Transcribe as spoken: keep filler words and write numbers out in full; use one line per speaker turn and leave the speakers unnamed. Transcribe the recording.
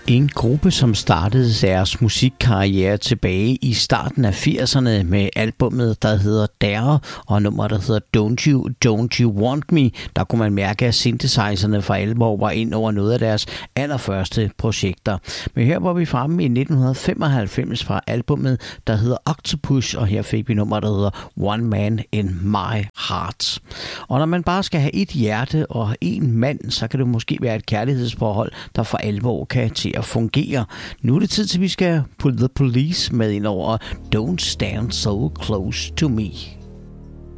En gruppe, som startede deres musikkarriere tilbage i starten af firserne med albummet, der hedder Dare, og nummer, der hedder Don't You, Don't You Want Me. Der kunne man mærke, at synthesizerne fra alvor var ind over noget af deres allerførste projekter. Men her var vi fremme i nitten femoghalvfems fra albummet, der hedder Octopus, og her fik vi nummer, der hedder One Man in My Heart. Og når man bare skal have et hjerte og en mand, så kan det måske være et kærlighedsforhold, der for alvor kan til at fungere. Nu er det tid til, at vi skal putte The Police med ind over Don't Stand So Close To Me.